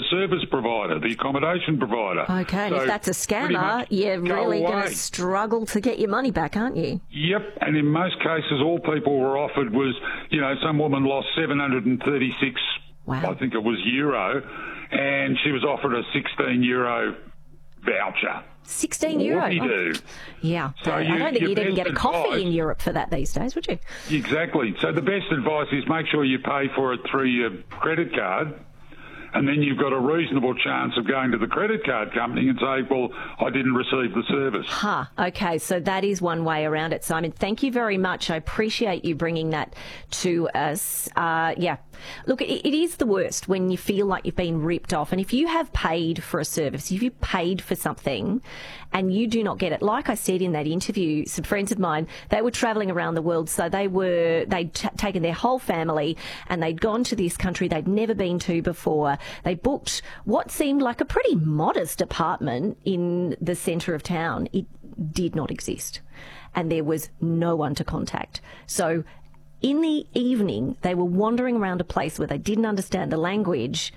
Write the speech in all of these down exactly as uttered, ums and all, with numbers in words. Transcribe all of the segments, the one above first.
service provider, the accommodation provider. Okay, and So if that's a pretty scammer, much you're go really going away. to struggle to get your money back, aren't you? Yep, and in most cases, all people were offered was, you know, some woman lost seven hundred thirty-six, Wow. I think it was euro, and she was offered a sixteen euro voucher. sixteen euro. What do you Oh, do? yeah. So I you- don't think your you'd even best get a coffee advice- in Europe for that these days, would you? Exactly. So the best advice is make sure you pay for it through your credit card, and then you've got a reasonable chance of going to the credit card company and say, well, I didn't receive the service. Huh. Okay, so that is one way around it, Simon. Thank you very much. I appreciate you bringing that to us. Uh, yeah. Look, it, it is the worst when you feel like you've been ripped off. And if you have paid for a service, if you paid for something and you do not get it, like I said in that interview, some friends of mine, they were travelling around the world. So they were, they'd t- taken their whole family and they'd gone to this country they'd never been to before. They booked what seemed like a pretty modest apartment in the centre of town. It did not exist. And there was no one to contact. So in the evening, they were wandering around a place where they didn't understand the language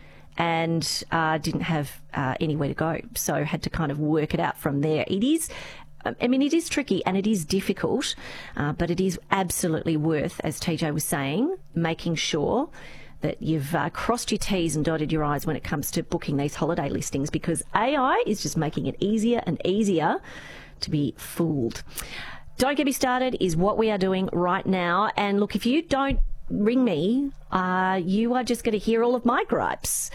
and uh, didn't have uh, anywhere to go. So had to kind of work it out from there. It is, I mean, it is tricky and it is difficult, uh, but it is absolutely worth, as T J was saying, making sure that you've uh, crossed your T's and dotted your I's when it comes to booking these holiday listings, because A I is just making it easier and easier to be fooled. Don't Get Me Started is what we are doing right now. And look, if you don't ring me, uh, you are just going to hear all of my gripes.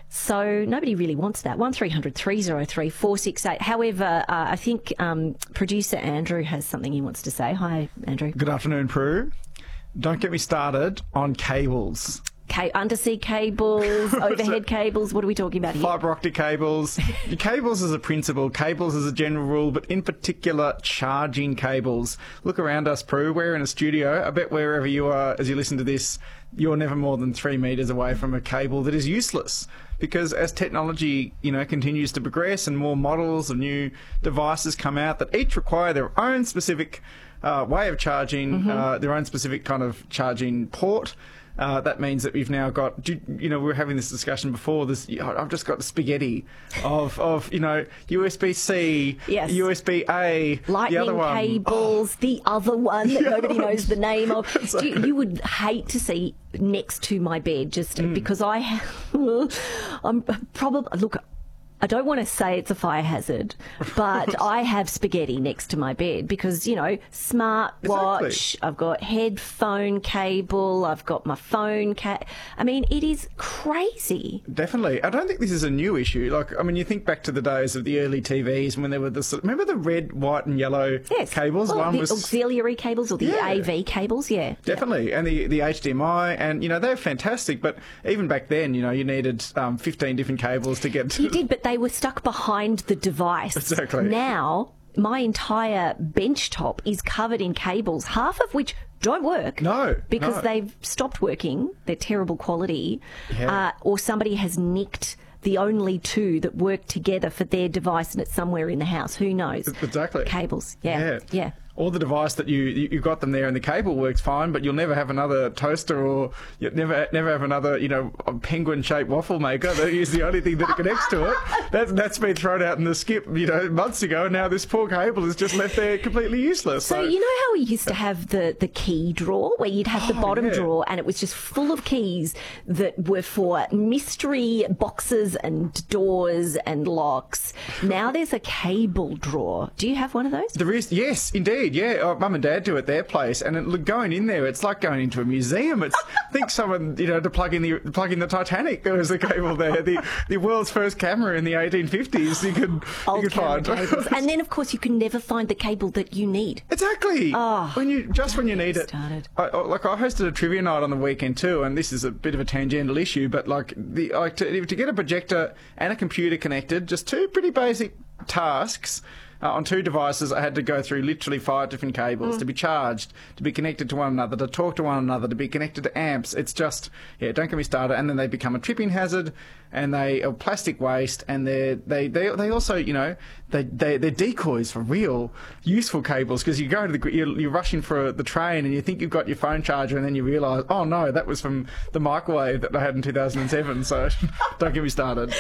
So nobody really wants that. one three hundred three oh three four six eight. However, uh, I think um, producer Andrew has something he wants to say. Hi, Andrew. Good afternoon, Prue. Don't get me started on cables. Ca- undersea cables, overhead cables. What are we talking about here? Fibre optic cables. Cables as a principle, cables as a general rule, but in particular, charging cables. Look around us, Prue. We're in a studio. I bet wherever you are as you listen to this, you're never more than three metres away from a cable that is useless. Because as technology, you know, continues to progress and more models of new devices come out that each require their own specific uh, way of charging, mm-hmm. uh, their own specific kind of charging port. Uh, that means that we've now got, you know, we were having this discussion before. This, I've just got the spaghetti of, of you know, U S B C, yes. U S B A, lightning the other one. cables, oh. the other one that nobody knows the name of. Do you, you would hate to see next to my bed, just mm. because I have, I'm probably, look, I don't want to say it's a fire hazard, but I have spaghetti next to my bed because, you know, smartwatch, exactly. I've got headphone cable, I've got my phone ca- I mean, it is crazy. Definitely. I don't think this is a new issue. Like, I mean, you think back to the days of the early T Vs when there were the, remember the red, white and yellow yes. cables? Well, One the was auxiliary cables or the yeah. A V cables, yeah. Definitely. Yeah. And the, the H D M I, and, you know, they're fantastic, but even back then, you know, you needed um, fifteen different cables to get to... You did, but they were stuck behind the device. Exactly. Now, my entire bench top is covered in cables, half of which don't work. No. Because no. they've stopped working. They're terrible quality. Yeah. Uh, or somebody has nicked the only two that work together for their device and it's somewhere in the house. Who knows? Exactly. Cables. Yeah. Yeah. yeah. Or the device that you, you you got them there and the cable works fine, but you'll never have another toaster or you'll never never have another, you know, penguin-shaped waffle maker. That is the only thing that connects to it. That's that's been thrown out in the skip, you know, months ago. And now this poor cable is just left there completely useless. So, so you know how we used to have the, the key drawer where you'd have the oh, bottom yeah. drawer and it was just full of keys that were for mystery boxes and doors and locks. Now there's a cable drawer. Do you have one of those? There is, yes, indeed, yeah. Oh, Mum and Dad do at their place, and it, going in there, it's like going into a museum. It's I think someone, you know, to plug in the plug in the Titanic, there was a cable there. The the world's first camera in the eighteen fifties. You could Old you could camera find, cables. And then of course you can never find the cable that you need. Exactly. Oh, when you just when you need it. Started. I, I, like I hosted a trivia night on the weekend too, and this is a bit of a tangential issue, but like the like to, to get a projector and a computer connected, just two pretty basic tasks. Uh, on two devices, I had to go through literally five different cables mm. to be charged, to be connected to one another, to talk to one another, to be connected to amps. It's just, yeah, don't get me started. And then they become a tripping hazard, and they are plastic waste, and they're, they they they also, you know, they they they're decoys for real useful cables, because you go to the you're, you're rushing for the train and you think you've got your phone charger, and then you realise, oh no, that was from the microwave that I had in two thousand seven. So don't get me started.